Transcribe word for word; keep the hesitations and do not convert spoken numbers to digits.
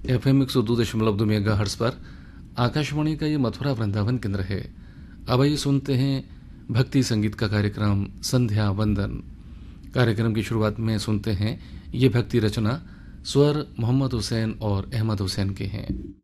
F M एक सौ दो दशमलव दो मेगा हर्ट्स पर आकाशवाणी का ये मथुरा वृंदावन केंद्र है। अब आइए सुनते हैं भक्ति संगीत का कार्यक्रम संध्या वंदन। कार्यक्रम की शुरुआत में सुनते हैं ये भक्ति रचना स्वर मोहम्मद हुसैन और अहमद हुसैन के हैं।